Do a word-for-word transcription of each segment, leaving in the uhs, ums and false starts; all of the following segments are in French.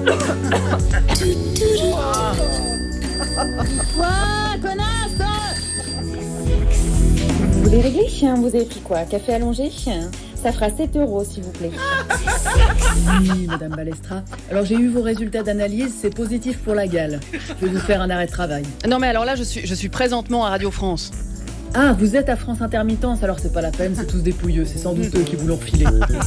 Quoi, connasse? Vous voulez régler? Vous avez pris quoi? Café allongé? Ça fera sept euros, s'il vous plaît. Oui, Madame Balestra. Alors, j'ai eu vos résultats d'analyse, c'est positif pour la gale. Je vais vous faire un arrêt de travail. Non, mais alors là, je suis, je suis présentement à Radio France. Ah, vous êtes à France Intermittence, alors c'est pas la peine, c'est tous des pouilleux, c'est sans doute eux qui vous l'ont refilé.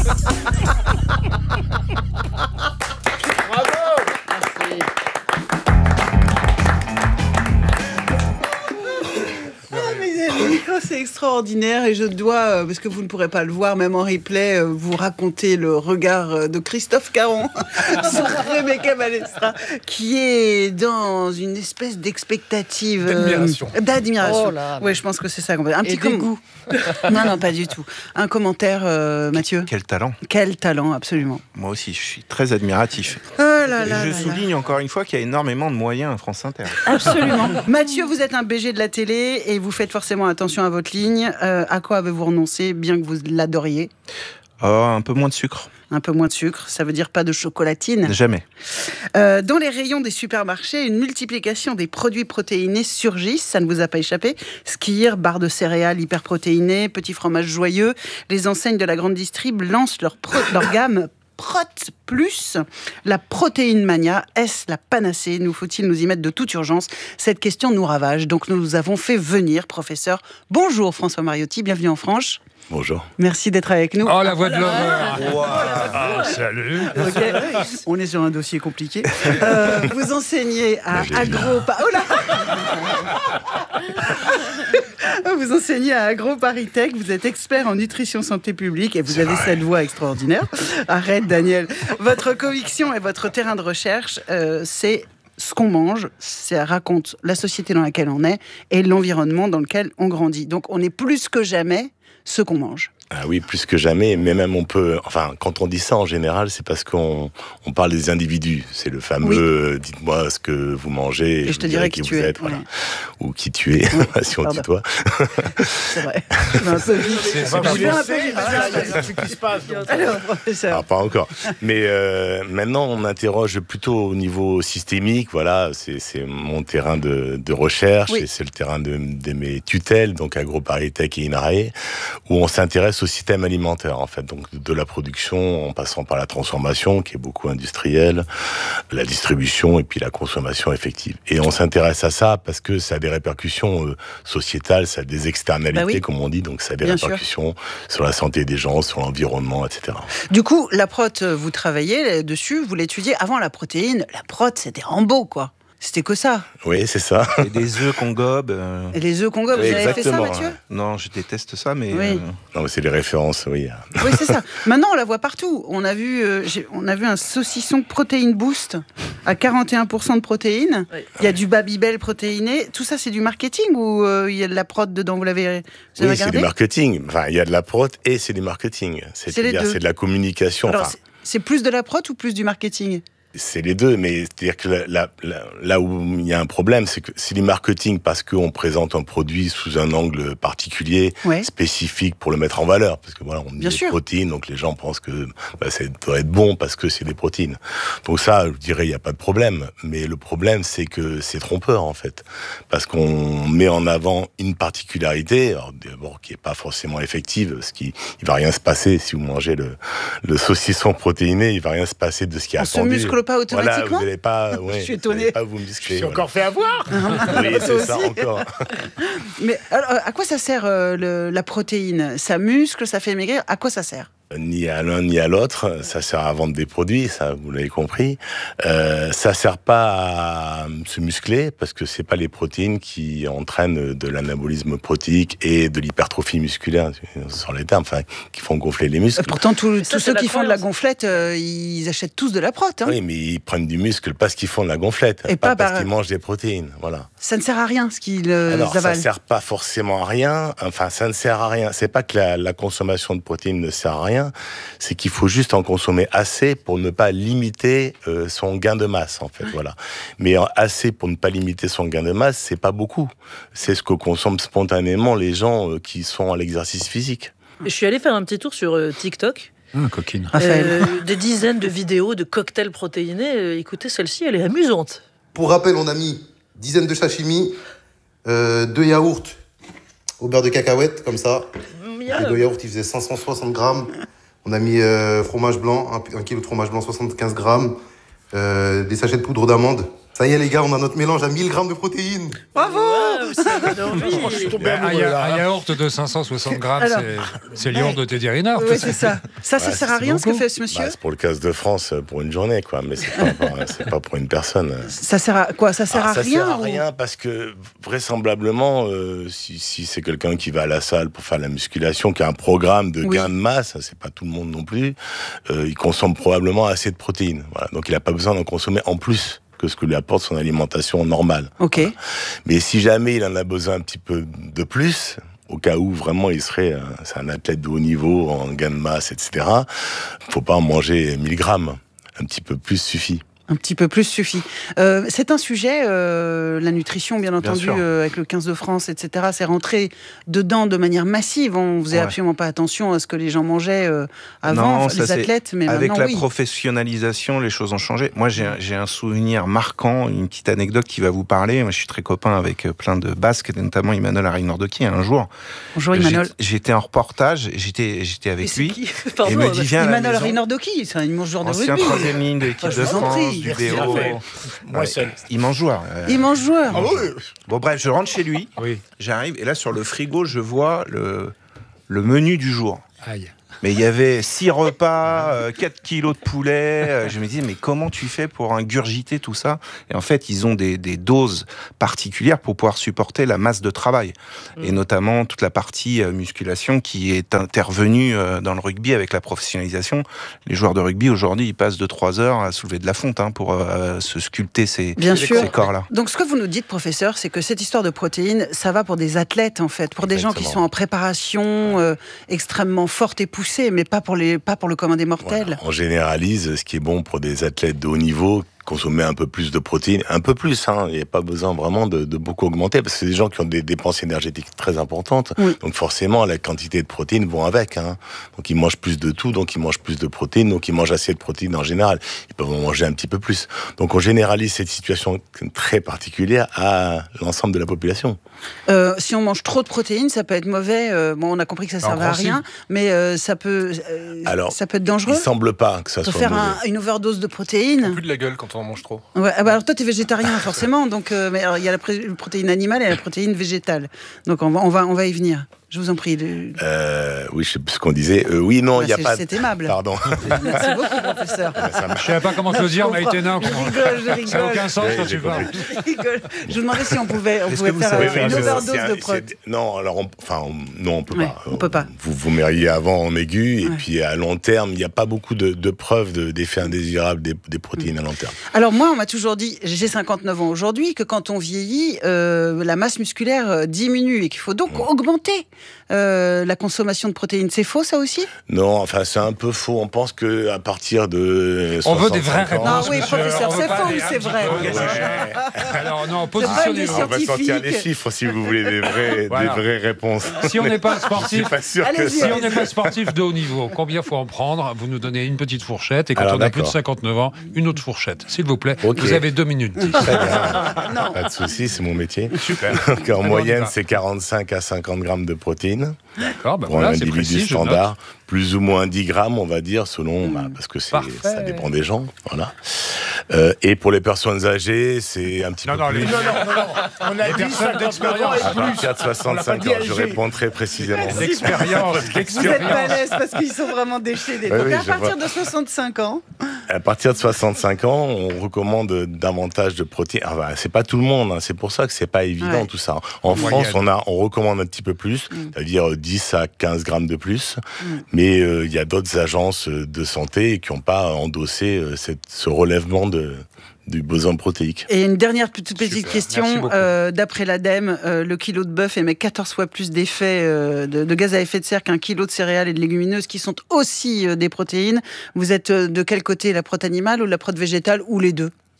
C'est extraordinaire et je dois, parce que vous ne pourrez pas le voir, même en replay, vous raconter le regard de Christophe Caron sur Rebecca Balestra, qui est dans une espèce d'expectative. D'admiration. Euh, d'admiration. Oh là là. Oui, je pense que c'est ça. Un petit Et com- dégoût. Non, non, pas du tout. Un commentaire, euh, Mathieu? Quel talent. Quel talent, absolument. Moi aussi, je suis très admiratif. Oh là Et là je là souligne là. encore une fois qu'il y a énormément de moyens à France Inter. Absolument. Mathieu, vous êtes un B G de la télé et vous faites forcément attention à votre ligne. Euh, à quoi avez-vous renoncé, bien que vous l'adoriez? Oh, un peu moins de sucre. Un peu moins de sucre, ça veut dire pas de chocolatine. Jamais. Euh, dans les rayons des supermarchés, une multiplication des produits protéinés surgissent, ça ne vous a pas échappé. Skyr, barres de céréales hyperprotéinées, petits fromages joyeux. Les enseignes de la grande distrib lancent leur, pro- leur gamme Prot Plus, la protéine mania. Est-ce la panacée? Nous faut-il nous y mettre de toute urgence? Cette question nous ravage, donc nous nous avons fait venir, professeur. Bonjour François Mariotti, bienvenue en France. Bonjour. Merci d'être avec nous. Oh, la voix de l'horreur. Wow. Ah, salut. Ok. On est sur un dossier compliqué. Euh, vous enseignez à Agro... Oh là Vous enseignez à AgroParisTech, vous êtes expert en nutrition santé publique et vous avez cette voix extraordinaire. Arrête Daniel. Votre conviction et votre terrain de recherche, euh, c'est ce qu'on mange, ça raconte la société dans laquelle on est et l'environnement dans lequel on grandit. Donc on est plus que jamais ce qu'on mange. Ah oui, plus que jamais, mais même on peut... Enfin, quand on dit ça, en général, c'est parce qu'on on parle des individus. C'est le fameux Oui. euh, « dites-moi ce que vous mangez, et je te dirai qui, qui tu vous es. êtes. » voilà. Ouais. Ou qui tu es, si on Pardon. tutoie. C'est vrai. Je vais un peu vite. C'est Je vais un peu vite. Ah, il y a un truc qui se passe. donc. Alors, professeur. Ah, pas encore. Mais euh, maintenant, on interroge plutôt au niveau systémique. Voilà, c'est, c'est mon terrain de, de recherche, Oui. et c'est le terrain de, de mes tutelles, donc AgroParisTech et INRAE, où on s'intéresse au système alimentaire, en fait, donc de la production, en passant par la transformation, qui est beaucoup industrielle, la distribution et puis la consommation effective. Et on s'intéresse à ça parce que ça a des répercussions euh, sociétales, ça a des externalités, Bah oui. comme on dit, donc ça a des Bien sûr. répercussions sur la santé des gens, sur l'environnement, et cetera. Du coup, la prot, vous travaillez dessus, vous l'étudiez. Avant la protéine, la prot, c'était Rambo, quoi. C'était que ça. Oui, c'est ça. Et des œufs qu'on gobe. euh, Et les œufs qu'on gobe, Oui, vous avez fait ça, exactement, Mathieu? ouais. Non, je déteste ça, mais... Oui. euh, Non, mais c'est les références, oui. Oui, c'est ça. Maintenant, on la voit partout. On a vu, euh, j'ai- on a vu un saucisson protéine boost à quarante et un pour cent de protéines. Oui. Il y a du Babybel protéiné. Tout ça, c'est du marketing ou euh, il y a de la prot dedans? Vous l'avez, vous avez Oui, c'est regardé? du marketing. Enfin, il y a de la prot et c'est du marketing. C'est les C'est-à-dire, deux. c'est de la communication. Alors, Enfin, c'est- c'est plus de la prot ou plus du marketing? c'est les deux, mais c'est-à-dire que la- la- la- là où il y a un problème, c'est que c'est du marketing parce qu'on présente un produit sous un angle particulier, Ouais. spécifique pour le mettre en valeur. Parce que voilà, on dit Bien des sûr. protéines, donc les gens pensent que bah, ça doit être bon parce que c'est des protéines. Donc ça, je dirais, il n'y a pas de problème. Mais le problème, c'est que c'est trompeur, en fait. Parce qu'on met en avant une particularité, alors d'abord qui n'est pas forcément effective, ce qui, il va rien se passer si vous mangez le, le saucisson protéiné, il va rien se passer de ce qui est On se attendu. muscle pas Voilà, automatiquement? vous n'allez pas, ouais, Je suis vous étonnée. n'allez pas vous Je muscler. suis voilà. encore fait avoir. Oui, Toi c'est ça aussi. encore. Mais alors, euh, à quoi ça sert euh, le- la protéine? Ça muscle, ça fait maigrir. À quoi ça sert? Ni à l'un ni à l'autre, ça sert à vendre des produits, ça vous l'avez compris. Euh, ça sert pas à se muscler parce que c'est pas les protéines qui entraînent de l'anabolisme protéique et de l'hypertrophie musculaire sur les termes, enfin qui font gonfler les muscles. Pourtant, tous ça, tous c'est ceux la qui font de la croyance. gonflette, euh, ils achètent tous de la prot. Hein. Oui, mais ils prennent du muscle parce qu'ils font de la gonflette, Et pas, pas parce par- qu'ils mangent des protéines. Voilà. Ça ne sert à rien ce qu'ils euh, Alors, ça avalent. sert pas forcément à rien. Enfin, ça ne sert à rien. C'est pas que la, la consommation de protéines ne sert à rien. C'est qu'il faut juste en consommer assez pour ne pas limiter euh, son gain de masse, en fait. Voilà. Mais euh, assez pour ne pas limiter son gain de masse, c'est pas beaucoup. C'est ce que consomment spontanément les gens euh, qui sont à l'exercice physique. Je suis allée faire un petit tour sur euh, TikTok. Hum, coquine. Raphaël. Euh, des dizaines de vidéos de cocktails protéinés. Euh, écoutez, celle-ci, elle est amusante. Pour rappel, on a mis dizaines de sashimi, euh, deux yaourts au beurre de cacahuète, comme ça. Miam. Les deux yaourts, ils faisaient cinq cent soixante grammes. On a mis euh, fromage blanc, un, un kilo de fromage blanc, soixante-quinze grammes. Euh, des sachets de poudre d'amande. Ça y est, les gars, on a notre mélange à mille grammes de protéines. Bravo. Wow, ça donne envie. Je suis tombé amoureux, un, ya- un yaourt de cinq cent soixante grammes, Alors, c'est, c'est Lyon de Teddy Riner. Oui, c'est ça. Ça, ça Ouais, sert à c'est rien ce que beaucoup. fait ce monsieur Bah, c'est pour le casse de France euh, pour une journée, quoi. Mais c'est pas, pas- c'est pas pour une personne. Ça sert à quoi? Ça sert Ah, à ça rien sert à ou- rien parce que vraisemblablement, euh, si, si c'est quelqu'un qui va à la salle pour faire la musculation, qui a un programme de Oui. gain de masse, c'est pas tout le monde non plus, euh, il consomme probablement assez de protéines. Voilà. Donc il n'a pas besoin d'en consommer en plus que ce que lui apporte son alimentation normale. Ok. Mais si jamais il en a besoin un petit peu de plus, au cas où vraiment il serait, euh, c'est un athlète de haut niveau en gain de masse, et cetera, faut pas en manger mille grammes. Un petit peu plus suffit. Un petit peu plus suffit. Euh, c'est un sujet, euh, la nutrition, bien entendu, sûr. euh, avec le quinze de France, et cetera. C'est rentré dedans de manière massive. On faisait Ouais. absolument pas attention à ce que les gens mangeaient euh, avant, Non, enfin, ça, les c'est- athlètes, mais Avec maintenant, la oui. professionnalisation, les choses ont changé. Moi, j'ai un- j'ai un souvenir marquant, une petite anecdote qui va vous parler. Moi, je suis très copain avec euh, plein de Basques, et notamment Emmanuel Arinordoki. Un jour, Bonjour, Emmanuel. j'étais- j'étais en reportage, j'étais j'étais Et avec c'est lui. qui Et Pardon, il me dit, viens à la Emmanuel maison. Arinordoki, c'est un immense joueur de Ancien rugby. troisième ligne de l'équipe Ah, je de vous en France, prie. du Merci, B O. Raphaël. Moi Ouais, seul. immense joueur. euh. Immense joueur. Ah oui. Bon, bref, je rentre chez lui, Oui. j'arrive, et là, sur le frigo, je vois le, le menu du jour. Aïe. Mais il y avait six repas, euh, quatre kilos de poulet. Euh, je me disais, mais comment tu fais pour ingurgiter tout ça? Et en fait, ils ont des, des doses particulières pour pouvoir supporter la masse de travail. Et notamment toute la partie euh, musculation qui est intervenue euh, dans le rugby avec la professionnalisation. Les joueurs de rugby, aujourd'hui, ils passent de trois heures à soulever de la fonte hein, pour euh, se sculpter ces, Bien ces sûr. corps-là. Donc, ce que vous nous dites, professeur, c'est que cette histoire de protéines, ça va pour des athlètes, en fait, pour des gens qui Exactement. sont en préparation euh, extrêmement forte et poussée, mais pas pour, les, pas pour le commun des mortels. Voilà. On généralise ce qui est bon pour des athlètes de haut niveau, consommer un peu plus de protéines, un peu plus, hein. Il n'y a pas besoin vraiment de, de beaucoup augmenter, parce que c'est des gens qui ont des dépenses énergétiques très importantes, Oui. donc forcément la quantité de protéines vont avec, hein. Donc ils mangent plus de tout, donc ils mangent plus de protéines, donc ils mangent assez de protéines en général, ils peuvent en manger un petit peu plus. Donc on généralise cette situation très particulière à l'ensemble de la population. Euh, si on mange trop de protéines, ça peut être mauvais. Euh, bon, on a compris que ça ne Alors, servait à grossit. rien, mais euh, ça, peut, euh, Alors, ça peut être dangereux. Il semble pas que ça On peut soit faire mauvais. un- une overdose de protéines. Plus de la gueule quand on en mange trop. Ouais, ah bah alors toi, tu es végétarien, forcément. Donc, euh, mais alors, il y a la pré- protéine animale et la protéine végétale. Donc, on va, on va, on va y venir. Je vous en prie. le- Euh, oui, je sais plus ce qu'on disait. Euh, oui, non, il Bah, n'y a c'est- pas. c'est aimable. Pardon. Merci beaucoup, professeur. Je savais pas comment te le dire, Je comprends. Maïtena. Je rigole, je rigole. Ça n'a aucun sens Oui, quand j'ai tu parles. compris. Je rigole. Je vous demandais si on pouvait, on Est-ce pouvait que vous faire savez euh, faire une le- overdose c'est un- de prot. c'est- Non, alors, on- enfin, on- non, on peut Ouais, pas. on peut pas. Vous vous mériez avant en aigu, et Ouais. puis à long terme, il n'y a pas beaucoup de, de preuves de- d'effets indésirables des, des protéines à long terme. Alors moi, on m'a toujours dit, j'ai cinquante-neuf ans aujourd'hui, que quand on vieillit, euh, la masse musculaire euh, diminue et qu'il faut donc augmenter euh, la consommation de protéines. C'est faux, ça aussi? Non, enfin, c'est un peu faux. On pense que à partir de. On veut des vraies soixante-cinq ans- réponses. Non, oui, monsieur. professeur, On veut c'est pas faux aller ou un c'est petit vrai? peu- Ouais. Alors non, pas une positionnez-vous. On va sortir les scientifique. chiffres si vous voulez des vraies, Voilà. des vraies réponses. Si on n'est pas Je suis sportif, pas sûr que Allez-y, si ça. on n'est pas sportif de haut niveau, combien faut en prendre? Vous nous donnez une petite fourchette, et quand Alors, on a plus de d'accord. cinquante-neuf ans, une autre fourchette. S'il vous plaît, Ok. vous avez deux minutes. dix. Très bien. Pas de souci, c'est mon métier. Super. Donc, en Allez, on y moyenne, va. c'est quarante-cinq à cinquante grammes de protéines D'accord, bah pour voilà, un c'est individu précis, je note. standard. Plus ou moins dix grammes, on va dire, selon, bah, parce que c'est, Parfait. ça dépend des gens. Voilà. Euh, et pour les personnes âgées, c'est un petit Non, peu non, plus. les- Non, non, non, non. On a Les dit personnes cinquante-neuf ans d'expérience. et À plus. partir de soixante-cinq dit ans, je âgé. réponds très précisément. D'expérience, Vous êtes d'expérience. balèze parce qu'ils sont vraiment déchaînés. Oui, Donc oui, à je partir vois. de soixante-cinq ans, À partir de soixante-cinq ans, on recommande davantage de protéines. Ah bah, c'est pas tout le monde, hein. C'est pour ça que c'est pas évident Ouais. tout ça. En Moyenne. France, on a, on recommande un petit peu plus, Mm. c'est-à-dire dix à quinze grammes de plus. Mm. Mais euh, il y a d'autres agences de santé qui n'ont pas endossé euh, cette, ce relèvement de, du besoin protéique. et une dernière petite, petite Super. Merci question. beaucoup. Euh, D'après l'ADEME, euh, le kilo de bœuf émet quatorze fois plus d'effets euh, de, de gaz à effet de serre qu'un kilo de céréales et de légumineuses qui sont aussi euh, des protéines. Vous êtes euh, de quel côté, la prot animale ou la prot végétale, ou les deux?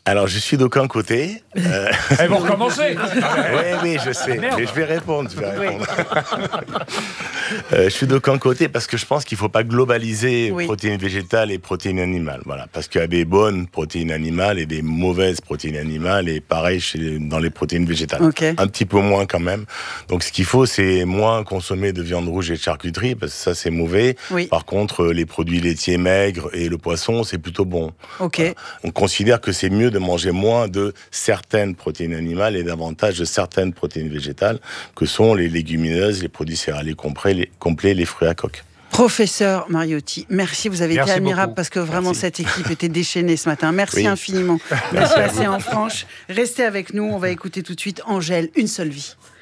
Alors, je suis d'aucun côté. Euh... Elles vont recommencer. Oui, oui, je sais. Merde. Mais je vais répondre. Je, vais répondre. Oui. euh, je suis d'aucun côté parce que je pense qu'il ne faut pas globaliser oui. protéines végétales et protéines animales. Voilà, parce qu'il y a des bonnes protéines animales et des mauvaises protéines animales, et pareil chez, dans les protéines végétales. Okay. Un petit peu moins quand même. Donc, ce qu'il faut, c'est moins consommer de viande rouge et de charcuterie, parce que ça, c'est mauvais. Oui. Par contre, les produits laitiers maigres et le poisson, c'est plutôt bon. Okay. Voilà. On considère que c'est mieux de manger moins de certaines protéines animales et davantage de certaines protéines végétales, que sont les légumineuses, les produits céréaliers complets, les, complets, les fruits à coque. Professeur Mariotti, merci, vous avez merci été admirable beaucoup. Parce que vraiment merci. Cette équipe était déchaînée ce matin. Merci oui. infiniment d'être passé en franche. Restez avec nous, on va écouter tout de suite Angèle, Une seule vie.